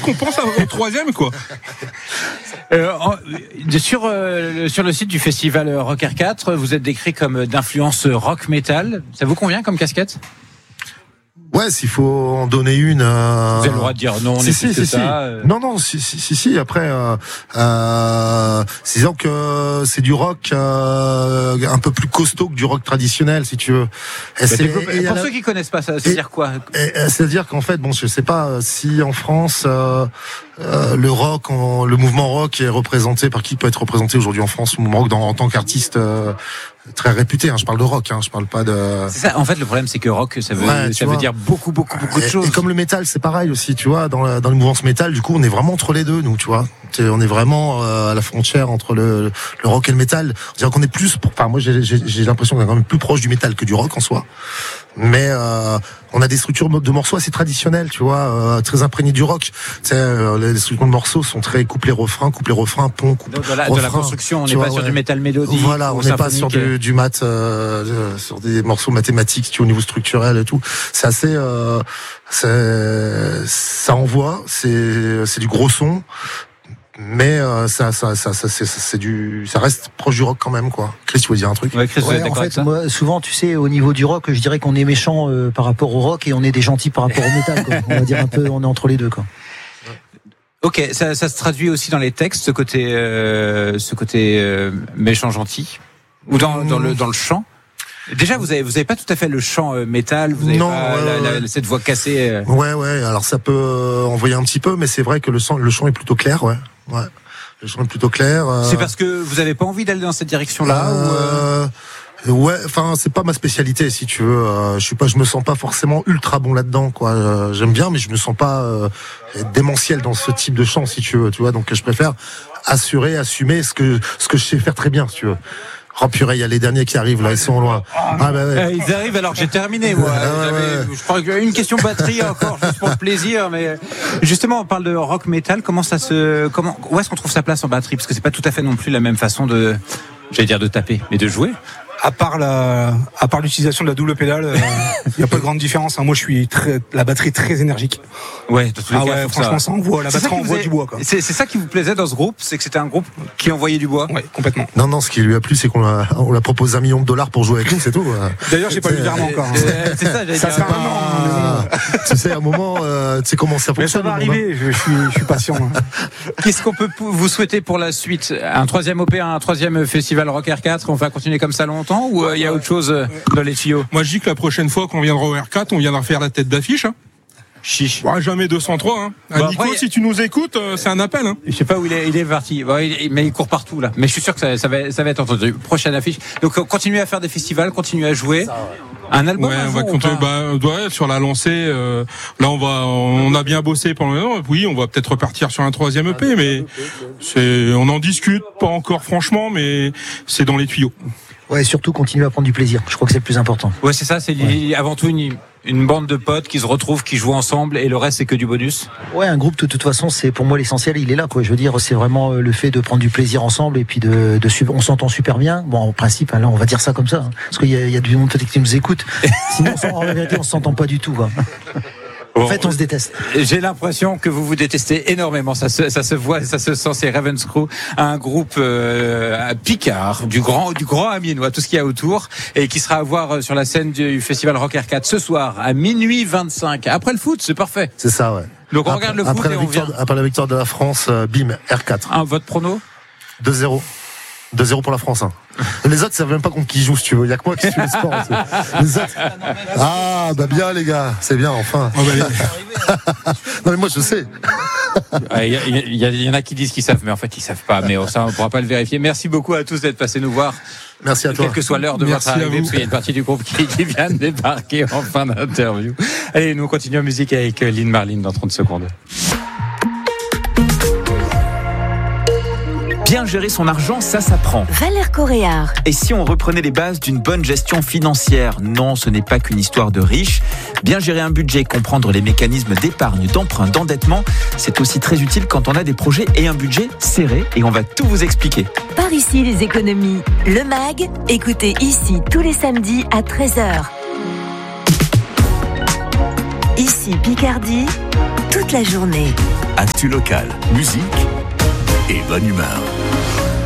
qu'on pense au troisième, quoi. Sur le site du festival Rock R4, vous êtes décrit comme d'influence rock metal. Ça vous convient comme casquette ? Ouais, s'il faut en donner une. Vous avez le droit de dire non, on est plus que ça. Non, si. Après, c'est disant que c'est du rock un peu plus costaud que du rock traditionnel, si tu veux. Pour ceux qui connaissent pas ça, c'est-à-dire quoi ? C'est-à-dire qu'en fait, bon, je sais pas si en France le rock, le mouvement rock est représenté par qui peut être représenté aujourd'hui en France, le mouvement rock en tant qu'artiste. Très réputé, je parle de rock, je parle pas de... C'est ça, en fait, le problème, c'est que rock, ça veut dire beaucoup de choses. Et comme le métal, c'est pareil aussi, tu vois, dans le mouvement métal, du coup, on est vraiment entre les deux, nous, tu vois. On est vraiment à la frontière entre le rock et le métal. On dirait qu'on est plus, moi, j'ai l'impression qu'on est quand même plus proche du métal que du rock en soi. Mais on a des structures de morceaux assez traditionnelles, tu vois, très imprégnées du rock. Les structures de morceaux sont très couplet-refrain, pont, refrain. De la construction, on n'est pas sur du métal mélodique. Voilà, on n'est pas sur du maths, sur des morceaux mathématiques, tu vois, au niveau structurel et tout. C'est assez, ça envoie, c'est du gros son. Mais ça reste proche du rock quand même, quoi. Chris, tu veux dire un truc ? Ouais, Chris, en fait, moi, souvent, tu sais, au niveau du rock, je dirais qu'on est méchant par rapport au rock et on est des gentils par rapport au métal, quoi. On va dire un peu, on est entre les deux, quoi. Ok, ça se traduit aussi dans les textes, ce côté méchant gentil, ou dans le chant. Déjà, vous avez pas tout à fait le chant métal, vous avez pas cette voix cassée. Ouais. Alors ça peut envoyer un petit peu, mais c'est vrai que le chant est plutôt clair, ouais. Le chant est plutôt clair. C'est parce que vous avez pas envie d'aller dans cette direction-là Ouais, enfin c'est pas ma spécialité, si tu veux. Je me sens pas forcément ultra bon là-dedans, quoi. J'aime bien, mais je me sens pas démentiel dans ce type de chant, si tu veux. Tu vois, donc je préfère assumer ce que je sais faire très bien, si tu veux. Oh purée, il y a les derniers qui arrivent là, ils sont loin. Ouais. Ils arrivent alors que j'ai terminé, moi. Je crois qu'il y a une question batterie encore, juste pour le plaisir, mais justement, on parle de rock metal. Où est-ce qu'on trouve sa place en batterie ? Parce que c'est pas tout à fait non plus la même façon de taper, mais de jouer. À part l'utilisation de la double pédale, il n'y a pas de grande différence. Moi, je suis la batterie très énergique. Ouais, dans tous les cas, franchement, ça envoie. La batterie envoie du bois, quoi. C'est ça qui vous plaisait dans ce groupe, c'est que c'était un groupe qui envoyait du bois. Ouais, complètement. Non, ce qui lui a plu, c'est qu'on l'a proposé $1 million pour jouer avec nous, c'est tout. D'ailleurs, j'ai pas eu le virement encore. C'est ça, j'allais dire. Tu sais, à un moment, tu sais comment ça fonctionne. Mais ça va arriver. Je suis patient. Qu'est-ce qu'on peut vous souhaiter pour la suite ? Un troisième OP, un troisième festival Rock R4. On va continuer comme ça longtemps ou il y a autre chose dans les tuyaux ? Moi, je dis que la prochaine fois qu'on viendra au R4, on viendra faire la tête d'affiche. Chiche. Ouais, jamais 203. Nico, si tu nous écoutes, c'est un appel. Je sais pas où il est parti. Mais il court partout là. Mais je suis sûr que ça va être entendu. Prochaine affiche. Donc continuez à faire des festivals, continuez à jouer. Un album. Ouais, on va continuer. Sur la lancée. Là, on a bien bossé pendant. Oui, on va peut-être repartir sur un troisième EP, mais on en discute pas encore franchement, mais c'est dans les tuyaux. Ouais, surtout continuer à prendre du plaisir. Je crois que c'est le plus important. Ouais, c'est ça. C'est avant tout une bande de potes qui se retrouvent, qui jouent ensemble, et le reste c'est que du bonus. Ouais, un groupe de toute façon, c'est pour moi l'essentiel. Il est là, quoi. Je veux dire, c'est vraiment le fait de prendre du plaisir ensemble et puis on s'entend super bien. Bon, en principe, là, on va dire ça comme ça, parce qu'il y a du monde peut-être qui nous écoute. Sinon, en vérité, on s'entend pas du tout, quoi. En fait, on se déteste. J'ai l'impression que vous détestez énormément. Ça se voit, ça se sent. C'est Ravenscrew, un groupe picard, du grand amiénois, tout ce qu'il y a autour, et qui sera à voir sur la scène du festival Rock R4 ce soir à minuit 25. Après le foot, c'est parfait. C'est ça, ouais. Donc on regarde le foot et on vient. Après la victoire de la France, bim, R4. Votre prono ? 2-0. 2-0 pour la France. Les autres, ils savent même pas contre qui joue, si tu veux. Il y a que moi qui suis le sport. Les autres. Bien, les gars. C'est bien, enfin. Non, mais moi, je sais. Il y en a qui disent qu'ils savent, mais en fait, ils savent pas. Mais ça, on pourra pas le vérifier. Merci beaucoup à tous d'être passés nous voir. Merci à toi. Quelle que soit l'heure de votre arrivée, parce qu'il y a une partie du groupe qui vient de débarquer en fin d'interview. Allez, nous continuons en musique avec Lynn Marlin dans 30 secondes. Bien gérer son argent, ça s'apprend. Valère Coréard. Et si on reprenait les bases d'une bonne gestion financière ? Non, ce n'est pas qu'une histoire de riches. Bien gérer un budget, comprendre les mécanismes d'épargne, d'emprunt, d'endettement, c'est aussi très utile quand on a des projets et un budget serré. Et on va tout vous expliquer. Par ici, les économies. Le MAG, écoutez ici tous les samedis à 13h. Ici Picardie, toute la journée. Actu locale, musique et bonne humeur.